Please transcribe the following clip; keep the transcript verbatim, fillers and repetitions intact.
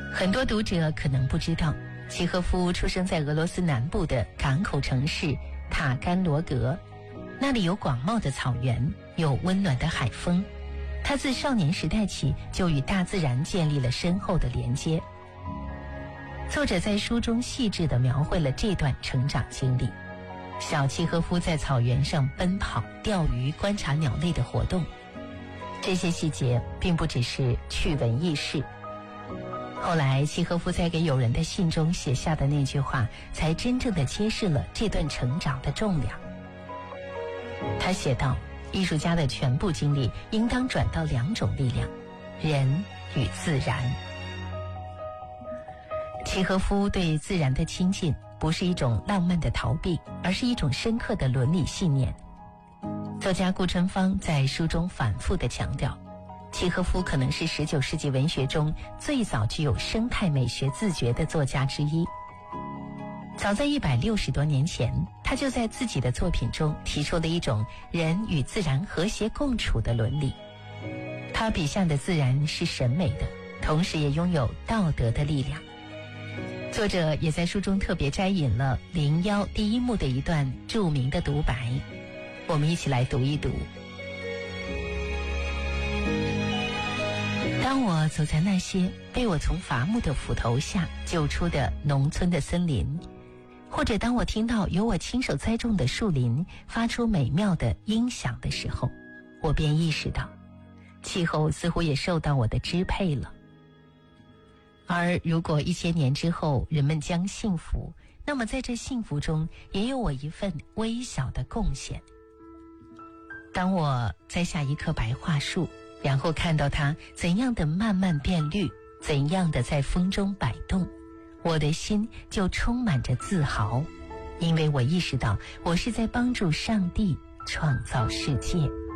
很多读者可能不知道，契诃夫出生在俄罗斯南部的港口城市塔甘罗格，那里有广袤的草原，有温暖的海风。他自少年时代起就与大自然建立了深厚的连接。作者在书中细致地描绘了这段成长经历。小契诃夫在草原上奔跑、钓鱼、观察鸟类的活动，这些细节并不只是趣闻轶事。后来契诃夫在给友人的信中写下的那句话，才真正地揭示了这段成长的重量。他写道，艺术家的全部精力应当转到两种力量，人与自然。契诃夫对自然的亲近不是一种浪漫的逃避，而是一种深刻的伦理信念。作家顾春芳在书中反复地强调，契诃夫可能是十九世纪文学中最早具有生态美学自觉的作家之一。早在一百六十多年前，他就在自己的作品中提出了一种人与自然和谐共处的伦理。他笔下的自然是审美的，同时也拥有道德的力量。作者也在书中特别摘引了《灵妖》第一幕的一段著名的独白，我们一起来读一读。当我走在那些被我从伐木的斧头下救出的农村的森林，或者当我听到由我亲手栽种的树林发出美妙的音响的时候，我便意识到，气候似乎也受到我的支配了。而如果一千年之后人们将幸福，那么在这幸福中也有我一份微小的贡献。当我栽下一棵白桦树，然后看到它怎样的慢慢变绿，怎样的在风中摆动，我的心就充满着自豪，因为我意识到我是在帮助上帝创造世界。